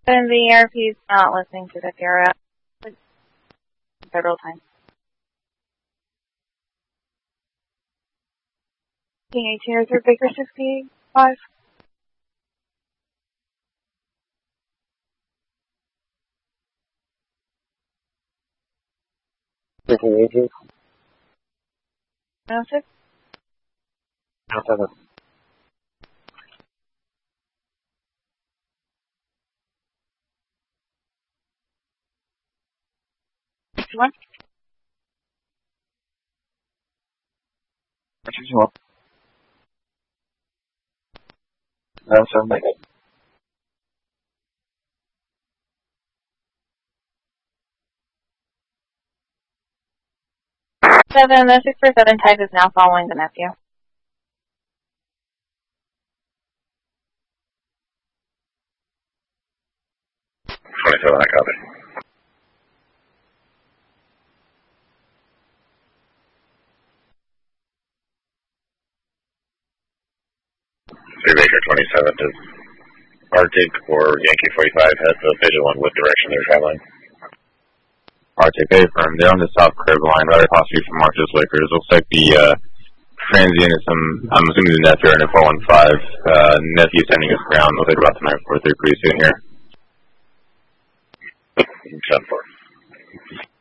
And the ERP is not listening to the Sierra several times. King 18 or Baker 65. King 18. No, 6. No, 7. One. 61. No, 7. The 647 type is now following the nephew. 27, I copy. Baker 27 to Arctic or Yankee 45 has the visual on what direction they're traveling. Arctic, they affirm. They're on the south curve line, right across the street from Marcus Lakers. Looks like the transient is I'm assuming the nephew are in a 415. Nephew sending us ground. Looks like about the 943 pretty soon here. 10-4.